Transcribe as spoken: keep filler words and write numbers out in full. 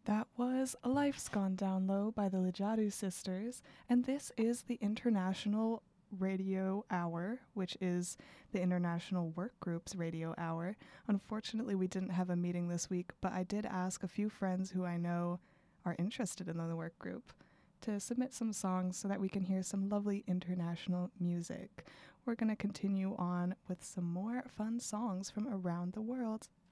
That was Life's Gone Down Low by the Lijadu Sisters, and this is the International Radio Hour, which is the International Work Group's Radio Hour. Unfortunately, we didn't have a meeting this week, but I did ask a few friends who I know are interested in the work group to submit some songs so that we can hear some lovely international music. We're going to continue on with some more fun songs from around the world